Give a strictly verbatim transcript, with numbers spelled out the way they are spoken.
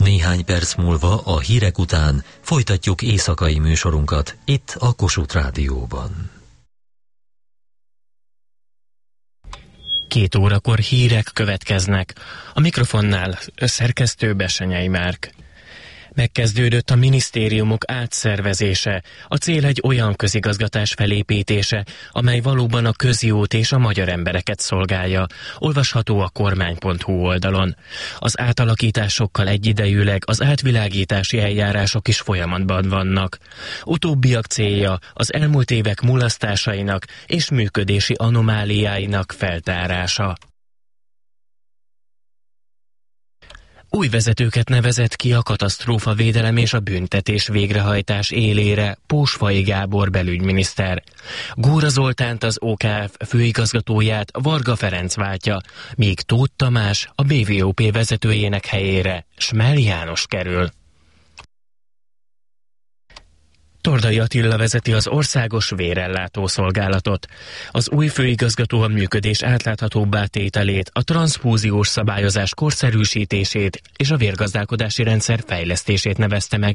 Néhány perc múlva a hírek után folytatjuk éjszakai műsorunkat itt a Kossuth Rádióban. Két órakor hírek következnek. A mikrofonnál szerkesztő Bessenyei Márk. Megkezdődött a minisztériumok átszervezése. A cél egy olyan közigazgatás felépítése, amely valóban a közjót és a magyar embereket szolgálja. Olvasható a kormány pont hu oldalon. Az átalakításokkal egyidejűleg az átvilágítási eljárások is folyamatban vannak. Utóbbiak célja az elmúlt évek mulasztásainak és működési anomáliáinak feltárása. Új vezetőket nevezett ki a katasztrófavédelem és a büntetés végrehajtás élére Pósfai Gábor belügyminiszter. Góra Zoltánt, az o ká ef főigazgatóját Varga Ferenc váltja, míg Tóth Tamás a bé vé o pé vezetőjének helyére Smell János kerül. Tordai Attila vezeti az Országos Vérellátó Szolgálatot. Az új főigazgató a működés átláthatóbbá tételét, a transzfúziós szabályozás korszerűsítését és a vérgazdálkodási rendszer fejlesztését nevezte meg